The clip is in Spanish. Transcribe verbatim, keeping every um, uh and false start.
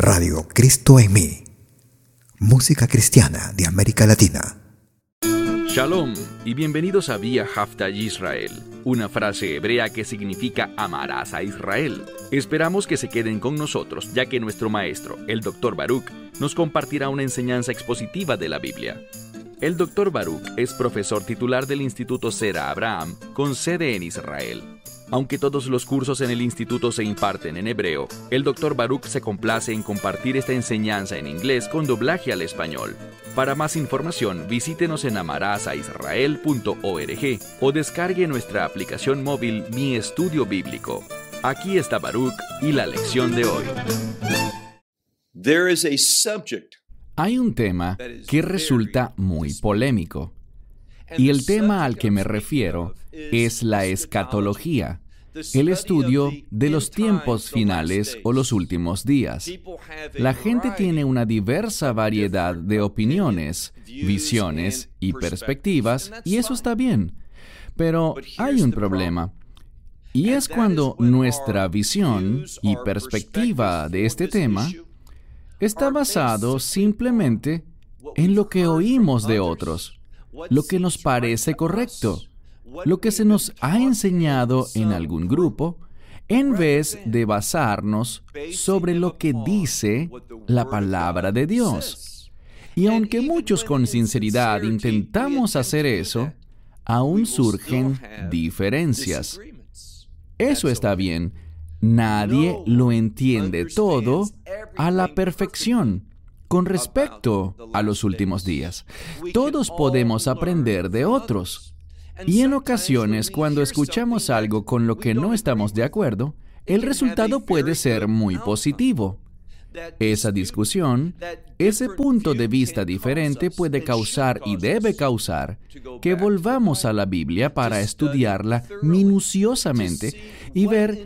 Radio Cristo en mí. Música cristiana de América Latina. Shalom y bienvenidos a Vía Hafta Yisrael, una frase hebrea que significa amarás a Israel. Esperamos que se queden con nosotros, ya que nuestro maestro, el doctor Baruch, nos compartirá una enseñanza expositiva de la Biblia. El doctor Baruch es profesor titular del Instituto Zera Abraham, con sede en Israel. Aunque todos los cursos en el instituto se imparten en hebreo, el doctor Baruch se complace en compartir esta enseñanza en inglés con doblaje al español. Para más información, visítenos en amarasaisrael punto org o descargue nuestra aplicación móvil Mi Estudio Bíblico. Aquí está Baruch y la lección de hoy. There is a subject Hay un tema que resulta muy polémico, y el tema al que me refiero es la escatología, el estudio de los tiempos finales o los últimos días. La gente tiene una diversa variedad de opiniones, visiones y perspectivas, y eso está bien. Pero hay un problema, y es cuando nuestra visión y perspectiva de este tema está basado simplemente en lo que oímos de otros, lo que nos parece correcto, lo que se nos ha enseñado en algún grupo, en vez de basarnos sobre lo que dice la palabra de Dios. Y aunque muchos con sinceridad intentamos hacer eso, aún surgen diferencias. Eso está bien. Nadie lo entiende todo a la perfección con respecto a los últimos días. Todos podemos aprender de otros. Y en ocasiones, cuando escuchamos algo con lo que no estamos de acuerdo, el resultado puede ser muy positivo. Esa discusión, ese punto de vista diferente puede causar y debe causar que volvamos a la Biblia para estudiarla minuciosamente y ver